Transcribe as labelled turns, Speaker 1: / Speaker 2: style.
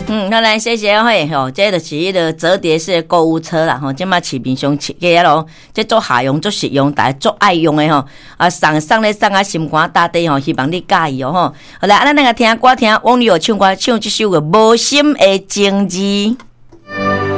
Speaker 1: 好来，谢谢嘿吼，这就是迄个折叠式购物车啦吼，即马市面上设计咯，这做下用、做实用，大家做爱用的吼，送咧送啊心肝大地吼，希望你介意哦吼。好来，咱那个听歌听网友唱歌唱这首个无心的情字。